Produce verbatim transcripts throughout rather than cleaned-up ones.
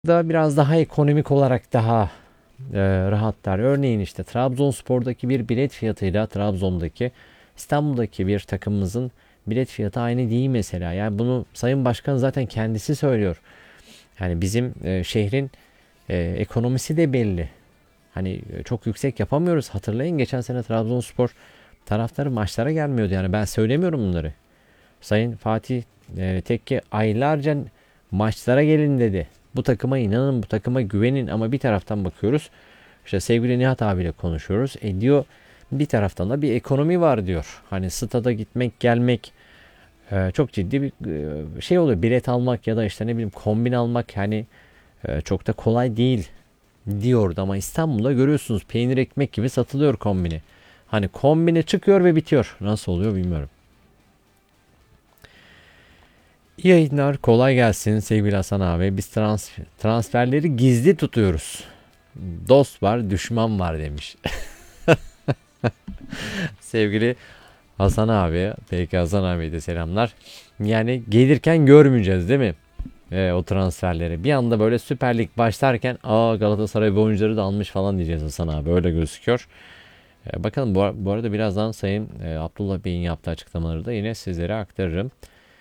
da biraz daha ekonomik olarak daha e, rahatlar. Örneğin işte Trabzonspor'daki bir bilet fiyatıyla Trabzon'daki İstanbul'daki bir takımımızın bilet fiyatı aynı değil mesela. Yani bunu Sayın Başkan zaten kendisi söylüyor. Yani bizim e, şehrin e, ekonomisi de belli. Hani e, çok yüksek yapamıyoruz. Hatırlayın geçen sene Trabzonspor taraftarı maçlara gelmiyordu. Yani ben söylemiyorum bunları. Sayın Fatih e, Tekke aylarca maçlara gelin dedi. Bu takıma inanın, bu takıma güvenin, ama bir taraftan bakıyoruz. İşte sevgili Nihat abiyle konuşuyoruz. E diyor, bir taraftan da bir ekonomi var diyor. Hani stada gitmek gelmek e, çok ciddi bir e, şey oluyor. Bilet almak ya da işte ne bileyim kombin almak hani e, çok da kolay değil diyordu, ama İstanbul'da görüyorsunuz peynir ekmek gibi satılıyor kombini. Hani kombine çıkıyor ve bitiyor. Nasıl oluyor bilmiyorum. İyi yayınlar, kolay gelsin sevgili Hasan abi. Biz transfer, transferleri gizli tutuyoruz. Dost var, düşman var demiş. Sevgili Hasan abi, peki Hasan abi de selamlar. Yani gelirken görmeyeceğiz değil mi? Ee, o transferleri. Bir anda böyle Süper Lig başlarken aa Galatasaray bu oyuncuları da almış falan diyeceğiz Hasan abi. Öyle gözüküyor. Ee, bakalım bu, bu arada birazdan Sayın e, Abdullah Bey'in yaptığı açıklamaları da yine sizlere aktarırım.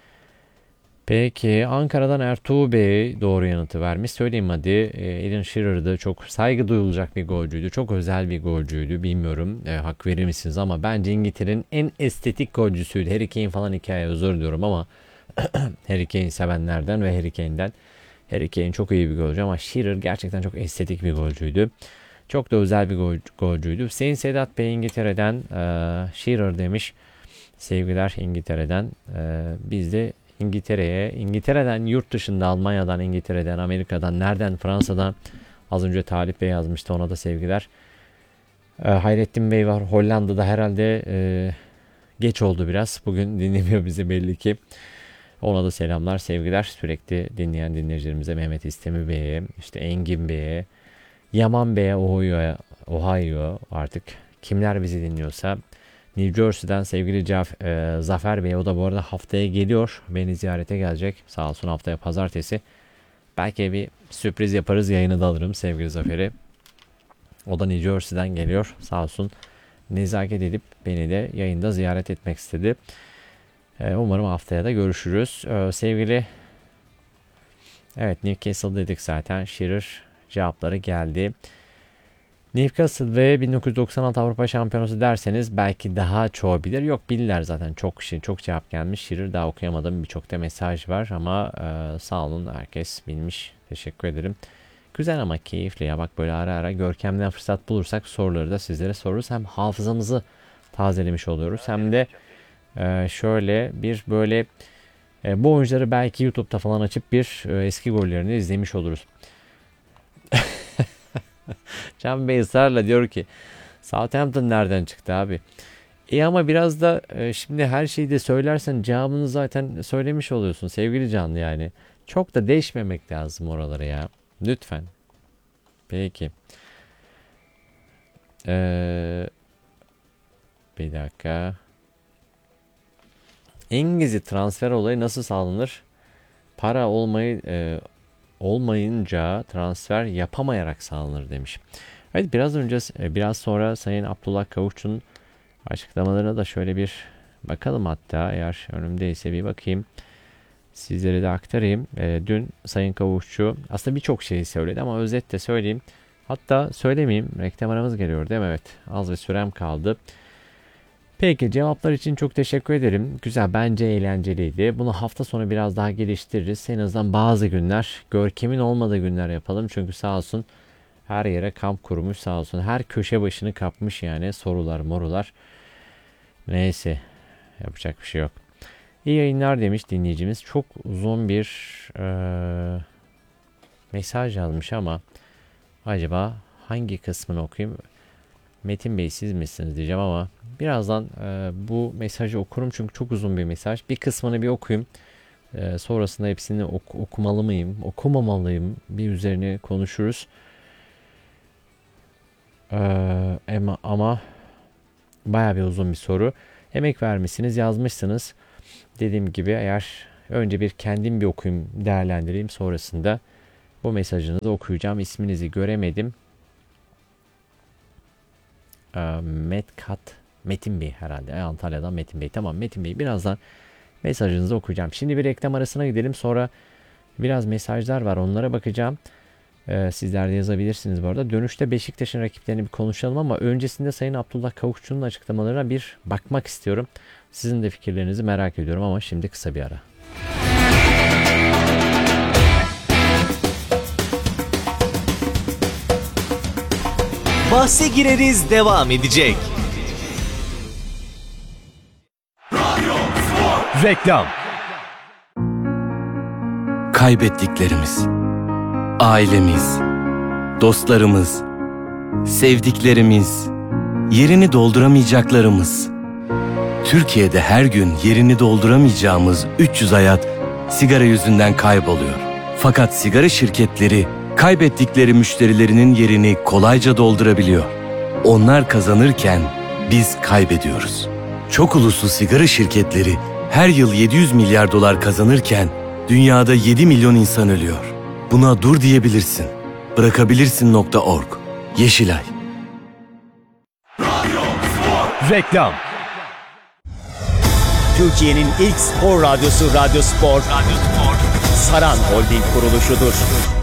Peki Ankara'dan Ertuğ Bey doğru yanıtı vermiş. Söyleyeyim hadi. E, Alan Shearer'dı. Çok saygı duyulacak bir golcüydü. Çok özel bir golcüydü. Bilmiyorum e, hak verir misiniz, ama bence İngiltere'nin en estetik golcüsüydü. Harry Kane falan hikaye özür diliyorum ama Harry Kane sevenlerden ve Harry Kane'den. Harry Kane çok iyi bir golcü ama Shearer gerçekten çok estetik bir golcüydü. Çok da özel bir gol, golcüydü. Hüseyin Sedat Bey İngiltere'den e, Shearer demiş. Sevgiler İngiltere'den. E, biz de İngiltere'ye, İngiltere'den, yurt dışında, Almanya'dan, İngiltere'den, Amerika'dan, nereden, Fransa'dan, az önce Talip Bey yazmıştı, ona da sevgiler. E, Hayrettin Bey var Hollanda'da, herhalde e, geç oldu biraz. Bugün dinlemiyor bizi belli ki. Ona da selamlar, sevgiler. Sürekli dinleyen dinleyicilerimize, Mehmet İstemi Bey'e, işte Engin Bey'e, Yaman Bey'e, Ohio'ya, Ohio artık kimler bizi dinliyorsa. New Jersey'den sevgili Caf, e, Zafer Bey, o da bu arada haftaya geliyor. Beni ziyarete gelecek. Sağ olsun, haftaya pazartesi. Belki bir sürpriz yaparız, yayını da alırım sevgili Zafer'i. O da New Jersey'den geliyor. Sağ olsun nezaket edip beni de yayında ziyaret etmek istedi. E, umarım haftaya da görüşürüz. E, sevgili evet, Newcastle dedik zaten. Shearer cevapları geldi. Newcastle ve bin dokuz yüz doksan altı Avrupa Şampiyonası derseniz belki daha çoğu bilir. Yok, bilirler zaten, çok kişi, çok cevap gelmiş. Şiir daha okuyamadım, birçok da mesaj var ama e, sağ olun, herkes bilmiş. Teşekkür ederim. Güzel ama keyifli ya, bak böyle ara ara Görkem'den fırsat bulursak soruları da sizlere soruruz. Hem hafızamızı tazelemiş oluyoruz, hem de e, şöyle bir böyle e, bu oyuncuları belki YouTube'da falan açıp bir e, eski gollerini izlemiş oluruz. Can Bey ısrarla diyor ki Southampton nereden çıktı abi? E ama biraz da e, şimdi her şeyi de söylersen cevabını zaten söylemiş oluyorsun sevgili Canlı yani. Çok da değişmemek lazım oraları ya. Lütfen. Peki. Ee, bir dakika. İngilizce transfer olayı nasıl sağlanır? Para olmayı e, olmayınca transfer yapamayarak sağlanır demiş. Evet, biraz önce e, biraz sonra Sayın Abdullah Kavuşçu'nun açıklamalarına da şöyle bir bakalım, hatta eğer önümdeyse bir bakayım. Sizlere de aktarayım. E, dün Sayın Kavuşçu aslında birçok şeyi söyledi ama özetle söyleyeyim. Hatta söylemeyeyim, reklam aramız geliyor değil mi? Evet, az bir sürem kaldı. Peki, cevaplar için çok teşekkür ederim. Güzel, bence eğlenceliydi. Bunu hafta sonu biraz daha geliştiririz. En azından bazı günler, Görkem'in olmadığı günler yapalım. Çünkü sağ olsun her yere kamp kurmuş, sağ olsun. Her köşe başını kapmış yani, sorular morular. Neyse, yapacak bir şey yok. İyi yayınlar demiş dinleyicimiz. Çok uzun bir e, mesaj yazmış ama acaba hangi kısmını okuyayım? Metin Bey siz misiniz diyeceğim ama birazdan e, bu mesajı okurum çünkü çok uzun bir mesaj. Bir kısmını bir okuyayım. E, sonrasında hepsini ok- okumalı mıyım, okumamalıyım, bir üzerine konuşuruz. E, ama, ama baya bir uzun bir soru. Emek vermişsiniz, yazmışsınız. Dediğim gibi, eğer önce bir kendim bir okuyayım, değerlendireyim, sonrasında Bu mesajınızı okuyacağım. İsminizi göremedim. Ee, Metkat, Metin Bey herhalde. E, Antalya'dan Metin Bey. Tamam Metin Bey, birazdan mesajınızı okuyacağım. Şimdi bir reklam arasına gidelim. Sonra biraz mesajlar var. Onlara bakacağım. Ee, sizler de yazabilirsiniz bu arada. Dönüşte Beşiktaş'ın rakiplerini bir konuşalım ama öncesinde Sayın Abdullah Kavukçu'nun açıklamalarına bir bakmak istiyorum. Sizin de fikirlerinizi merak ediyorum ama şimdi kısa bir ara. Bahse gireriz devam edecek. Reklam. Kaybettiklerimiz, ailemiz, dostlarımız, sevdiklerimiz, yerini dolduramayacaklarımız. Türkiye'de her gün yerini dolduramayacağımız üç yüz hayat sigara yüzünden kayboluyor. Fakat sigara şirketleri kaybettikleri müşterilerinin yerini kolayca doldurabiliyor. Onlar kazanırken biz kaybediyoruz. Çok uluslu sigara şirketleri her yıl yedi yüz milyar dolar kazanırken dünyada yedi milyon insan ölüyor. Buna dur diyebilirsin. Bırakabilirsin nokta org. Yeşilay. Reklam. Türkiye'nin ilk spor radyosu Radyo Spor, Radyo Spor, Saran Holding kuruluşudur.